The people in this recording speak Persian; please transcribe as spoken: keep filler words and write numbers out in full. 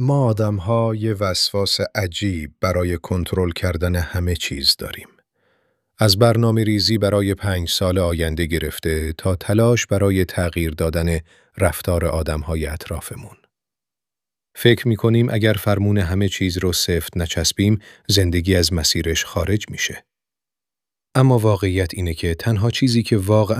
ما آدم‌ها یه وسواس عجیب برای کنترل کردن همه چیز داریم. از برنامه‌ریزی برای پنج سال آینده گرفته تا تلاش برای تغییر دادن رفتار آدم‌های اطرافمون. فکر می‌کنیم اگر فرمون همه چیز رو سفت نچسبیم، زندگی از مسیرش خارج میشه. اما واقعیت اینه که تنها چیزی که واقعاً